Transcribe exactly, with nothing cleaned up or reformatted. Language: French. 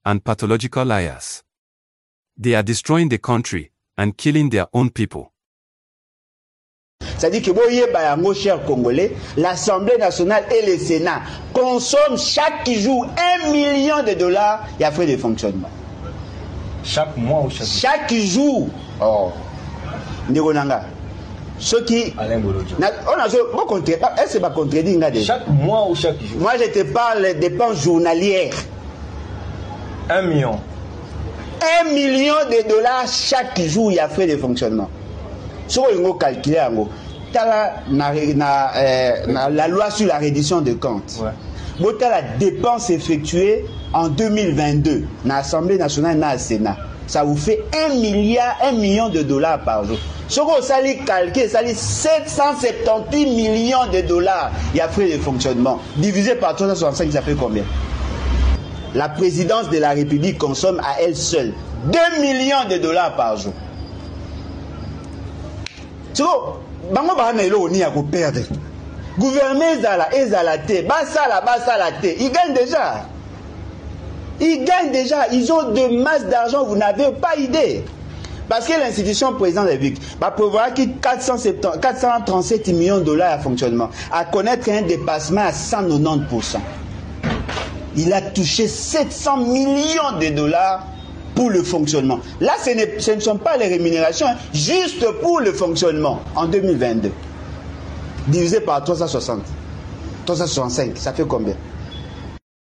and pathological liars. They are destroying the country and killing their own people. C'est-à-dire que vous chers Congolais, l'Assemblée nationale et le Sénat consomment chaque jour un million de dollars et à frais de fonctionnement. Chaque mois ou chaque jour? Chaque jour. Oh. Ndigonanga. Ce qui. On a est-ce que pas contredire déjà? Chaque mois ou chaque jour? Moi, je te parle des dépenses journalières. Un million. Un million de dollars chaque jour, il y a frais de fonctionnement. Si vous calculez, la loi sur la reddition de comptes. Ouais. La dépense effectuée en deux mille vingt-deux dans l'Assemblée nationale et dans le Sénat, ça vous fait un milliard, un million de dollars par jour. Si vous allez calculer, ça sept cent soixante-dix millions de dollars, il y a frais de fonctionnement. Divisé par trois cent soixante-cinq, ça fait combien? La présidence de la République consomme à elle seule deux millions de dollars par jour. Si vous allez perdre. Gouverner Zala et Zalate, Basala, Basalate, ils gagnent déjà. Ils gagnent déjà. Ils ont de masse d'argent, vous n'avez pas idée. Parce que l'institution président de la République va prévoir qu'il y ait quatre cent trente-sept millions de dollars à fonctionnement, à connaître un dépassement à cent quatre-vingt-dix pour cent. Il a touché sept cents millions de dollars pour le fonctionnement. Là, ce, ce ne sont pas les rémunérations, hein, juste pour le fonctionnement en deux mille vingt-deux. Divisé par trois cent soixante, trois cent soixante-cinq, ça fait combien?